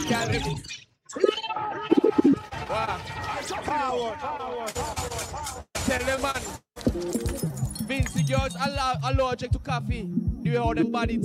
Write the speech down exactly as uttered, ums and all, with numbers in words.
Gal. Wow. Power. Tell them, man. Vincy girls allow allergic to coffee. Do you how them body